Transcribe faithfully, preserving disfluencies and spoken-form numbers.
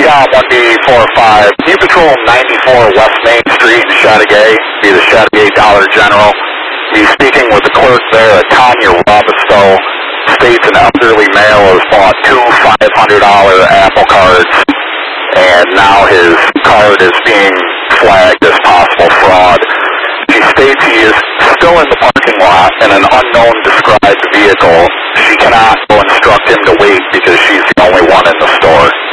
Tom one B four five. Can you patrol ninety-four West Main Street in Chateauguay? Be the Chateauguay Dollar General. He's speaking with the clerk there at Tanya Robisto. States an elderly male has bought two five hundred dollar Apple cards, and now his card is being flagged as possible fraud. She states he is still in the parking lot in an unknown described vehicle. She cannot instruct him to wait because she's the only one in the store.